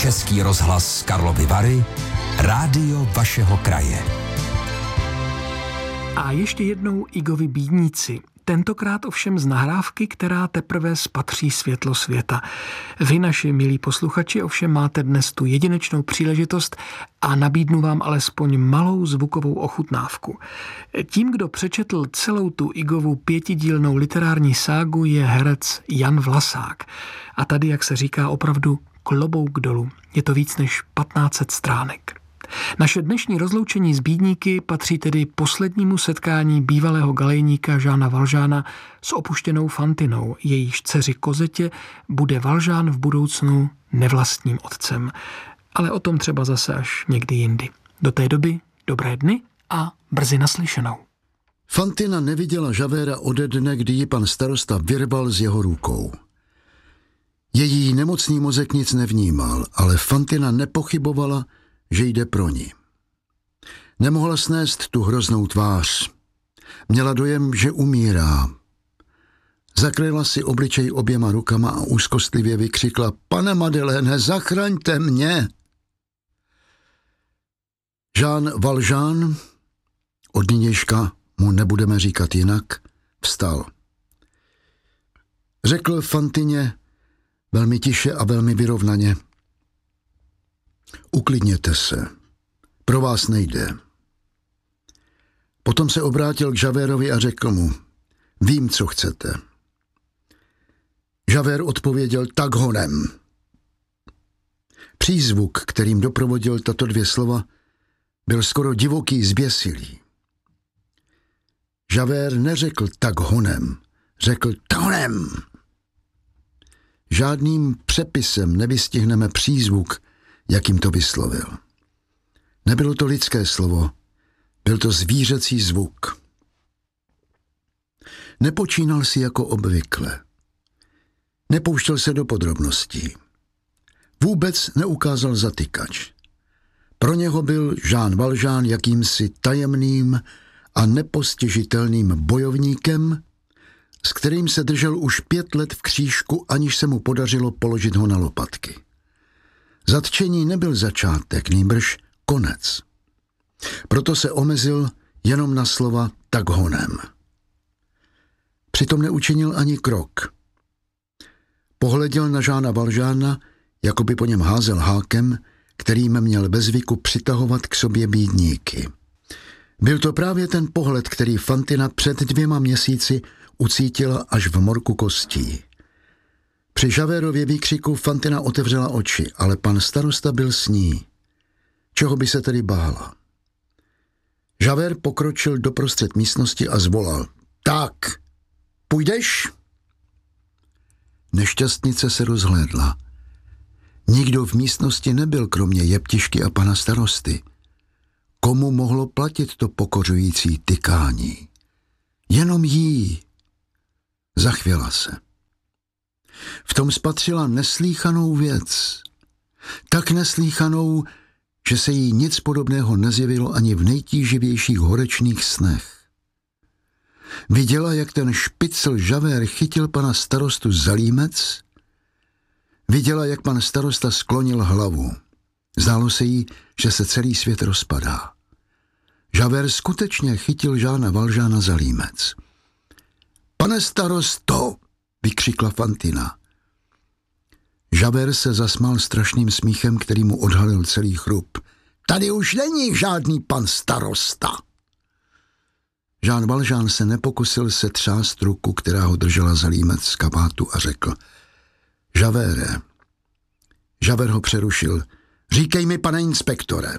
Český rozhlas Karlovy Vary, rádio vašeho kraje. A ještě jednou Igovi bídníci. Tentokrát ovšem z nahrávky, která teprve spatří světlo světa. Vy, naši milí posluchači, ovšem máte dnes tu jedinečnou příležitost a nabídnu vám alespoň malou zvukovou ochutnávku. Tím, kdo přečetl celou tu Igovu 5dílnou literární ságu, je herec Jan Vlasák. A tady, jak se říká, opravdu klobouk dolů. Je to víc než 1500 stránek. Naše dnešní rozloučení s bídníky patří tedy poslednímu setkání bývalého galejníka Žána Valžána s opuštěnou Fantinou. Jejíž dceři Kozetě bude Valžán v budoucnu nevlastním otcem. Ale o tom třeba zase až někdy jindy. Do té doby dobré dny a brzy naslyšenou. Fantina neviděla Žavéra ode dne, kdy ji pan starosta vyrval z jeho rukou. Její nemocný mozek nic nevnímal, ale Fantina nepochybovala, že jde pro ní. Nemohla snést tu hroznou tvář. Měla dojem, že umírá. Zakryla si obličej oběma rukama a úzkostlivě vykřikla: Pane Madeleine, zachraňte mě! Jean Valjean, od nynějška mu nebudeme říkat jinak, vstal. Řekl Fantině velmi tiše a velmi vyrovnaně: Uklidněte se, pro vás nejde. Potom se obrátil k Javérovi a řekl mu: Vím, co chcete. Javert odpověděl: Tak honem. Přízvuk, kterým doprovodil tato dvě slova, byl skoro divoký, zběsilý. Javert neřekl tak honem, řekl tak honem. Žádným přepisem nevystihneme přízvuk, jakým to vyslovil. Nebylo to lidské slovo, byl to zvířecí zvuk. Nepočínal si jako obvykle. Nepouštěl se do podrobností. Vůbec neukázal zatykač. Pro něho byl Jean Valjean jakýmsi tajemným a nepostižitelným bojovníkem, s kterým se držel už 5 let v křížku, aniž se mu podařilo položit ho na lopatky. Zatčení nebyl začátek, nýbrž konec. Proto se omezil jenom na slova tak honem. Přitom neučinil ani krok. Pohleděl na Jeana Valjeana, jako by po něm házel hákem, kterým měl ve zvyku přitahovat k sobě bídníky. Byl to právě ten pohled, který Fantina před 2 měsíci ucítila až v morku kostí. Při Javérově výkřiku Fantina otevřela oči, ale pan starosta byl s ní. Čeho by se tedy bála? Javert pokročil doprostřed místnosti a zvolal: Tak, půjdeš? Nešťastnice se rozhlédla. Nikdo v místnosti nebyl kromě jeptišky a pana starosty. Komu mohlo platit to pokořující tykání? Jenom jí. Zachvěla se. V tom spatřila neslýchanou věc. Tak neslýchanou, že se jí nic podobného nezjevilo ani v nejtíživějších horečných snech. Viděla, jak ten špicl Javert chytil pana starostu za límec. Viděla, jak pan starosta sklonil hlavu. Zdálo se jí, že se celý svět rozpadá. Javert skutečně chytil Jeana Valjeana za límec. Pane starosto, vykřikla Fantina. Javert se zasmál strašným smíchem, který mu odhalil celý chrup. Tady už není žádný pan starosta. Jean Valjean se nepokusil se třást ruku, která ho držela za límec z kabátu, a řekl: Javére. Javert ho přerušil. Říkej mi, pane inspektore.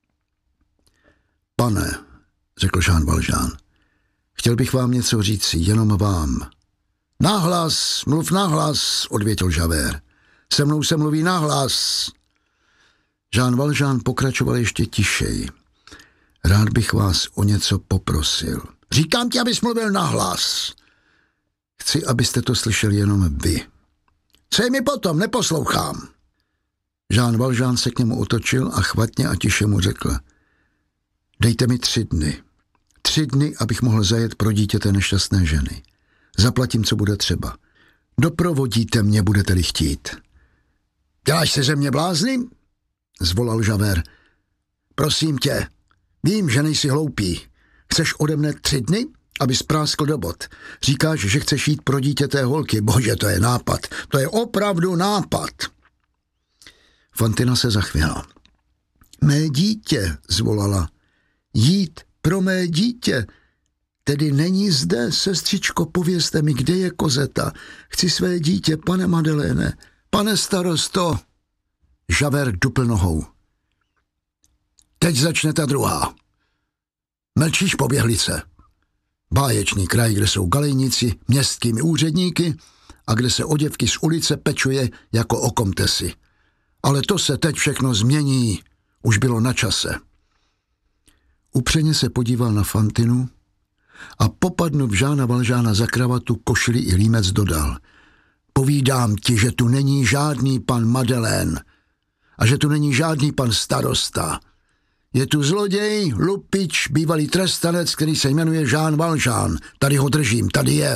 Pane, řekl Jean Valjean, chtěl bych vám něco říci, jenom vám. Nahlas, mluv nahlas, odvětil Javert. Se mnou se mluví nahlas. Jean Valjean pokračoval ještě tišeji. Rád bych vás o něco poprosil. Říkám ti, abys mluvil nahlas. Chci, abyste to slyšeli jenom vy. Co je mi potom, neposlouchám. Jean Valjean se k němu otočil a chvatně a tiše mu řekl: Dejte mi 3 dny. 3 dny, abych mohl zajet pro dítě té nešťastné ženy. Zaplatím, co bude třeba. Doprovodíte mě, budete-li chtít. Děláš se ze mě blázny? Zvolal Javert. Prosím tě, vím, že nejsi hloupý. Chceš ode mne 3 dny, aby spráskl do bod. Říkáš, že chceš jít pro dítě té holky. Bože, to je nápad. To je opravdu nápad. Fantina se zachvěla. Mé dítě, zvolala. Jít pro mé dítě. Tedy není zde, sestřičko, povězte mi, kde je Kozeta. Chci své dítě, pane Madeleine. Pane starosto. Javert dupl nohou. Teď začne ta druhá. Mlčíš, poběhlice. Báječný kraj, kde jsou galejníci městskými úředníky a kde se o děvky z ulice pečuje jako o komtesi. Ale to se teď všechno změní. Už bylo na čase. Upřeně se podíval na Fantinu a popadnut Jeana Valjeana za kravatu, košili i límec dodal. Povídám ti, že tu není žádný pan Madeleine a že tu není žádný pan starosta. Je tu zloděj, lupič, bývalý trestanec, který se jmenuje Jean Valjean. Tady ho držím, tady je.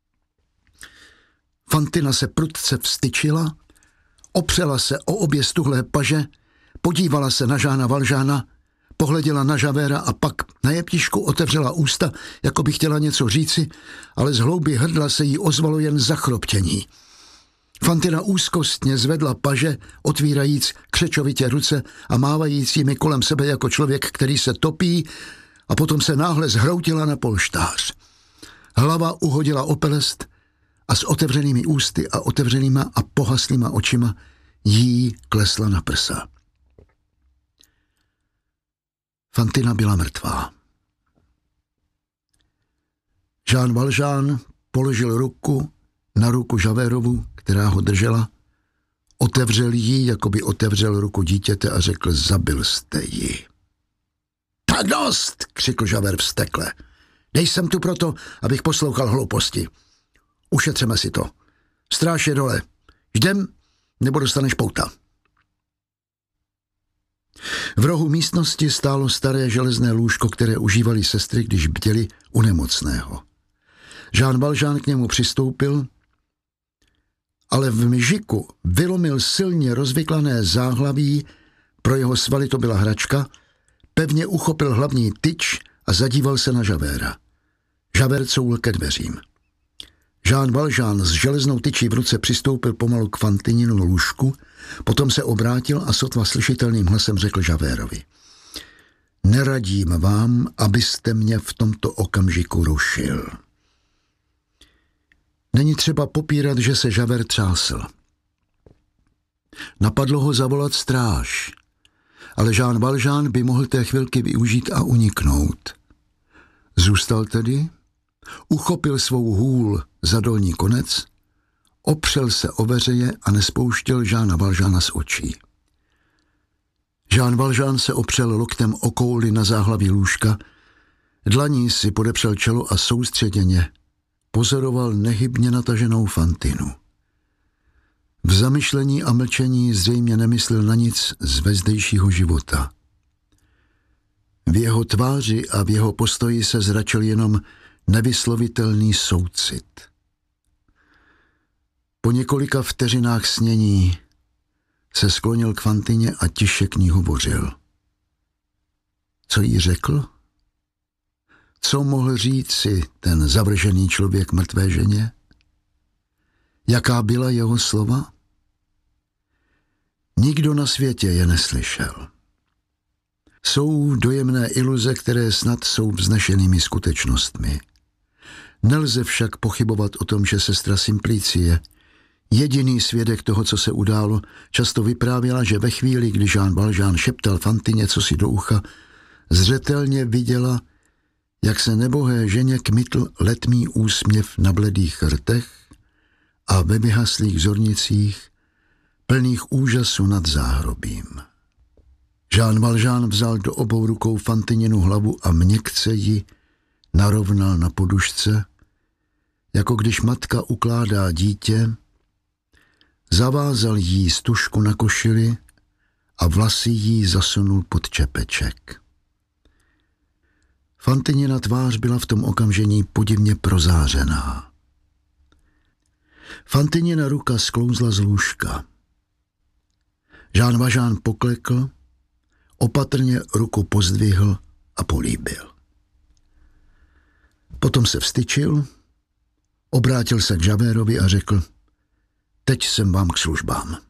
Fantina se prudce vstyčila, opřela se o obě stuhlé paže, podívala se na Jeana Valjeana, pohleděla na Javerta a pak na jeptišku otevřela ústa, jako by chtěla něco říci, ale z hlouby hrdla se jí ozvalo jen zachroptění. Fantina úzkostně zvedla paže, otvírajíc křečovitě ruce a mávajícími kolem sebe jako člověk, který se topí, a potom se náhle zhroutila na polštář. Hlava uhodila o pelest a s otevřenými ústy a otevřenýma a pohaslýma očima jí klesla na prsa. Fantina byla mrtvá. Jean Valjean položil ruku na ruku Javertovu, která ho držela, otevřel ji, jako by otevřel ruku dítěte a řekl, zabil jste ji. Tak dost, křikl Javert vztekle. Nejsem tu proto, abych poslouchal hlouposti. Ušetřeme si to. Stráž je dole. Jdem, nebo dostaneš pouta. V rohu místnosti stálo staré železné lůžko, které užívali sestry, když bděli u nemocného. Jean Valjean k němu přistoupil, ale v mžiku vylomil silně rozvyklané záhlaví, pro jeho svaly to byla hračka, pevně uchopil hlavní tyč a zadíval se na Javerta. Javert couvl ke dveřím. Jean Valjean s železnou tyčí v ruce přistoupil pomalu k Fantininu lůžku, potom se obrátil a sotva slyšitelným hlasem řekl Javertovi. Neradím vám, abyste mě v tomto okamžiku rušil. Není třeba popírat, že se Javert třásl. Napadlo ho zavolat stráž, ale Jean Valjean by mohl té chvilky využít a uniknout. Zůstal tedy, uchopil svou hůl za dolní konec, opřel se o veřeje a nespouštěl Jeana Valjeana z očí. Jean Valjean se opřel loktem o kouli na záhlaví lůžka, dlaní si podepřel čelo a soustředěně pozoroval nehybně nataženou Fantinu. V zamyšlení a mlčení zřejmě nemyslel na nic z vezdejšího života. V jeho tváři a v jeho postoji se zračil jenom nevyslovitelný soucit. Po několika vteřinách snění se sklonil k Fantině a tiše k ní hovořil. Co jí řekl? Co mohl říct si ten zavržený člověk mrtvé ženě? Jaká byla jeho slova? Nikdo na světě je neslyšel. Jsou dojemné iluze, které snad jsou vznešenými skutečnostmi. Nelze však pochybovat o tom, že sestra Simplicie, jediný svědek toho, co se událo, často vyprávěla, že ve chvíli, kdy Jean Valjean šeptal Fantině cosi do ucha, zřetelně viděla, jak se nebohé ženě kmitl letmý úsměv na bledých rtech a ve vyhaslých zornicích, plných úžasu nad záhrobím. Jean Valjean vzal do obou rukou Fantininu hlavu a měkce ji narovnal na podušce, jako když matka ukládá dítě, zavázal jí stužku na košili a vlasy jí zasunul pod čepeček. Fantinina tvář byla v tom okamžení podivně prozářená. Fantinina ruka sklouzla z lůžka. Jean Valjean poklekl, opatrně ruku pozdvihl a políbil. Potom se vztyčil, obrátil se k Javertovi a řekl: teď jsem vám k službám.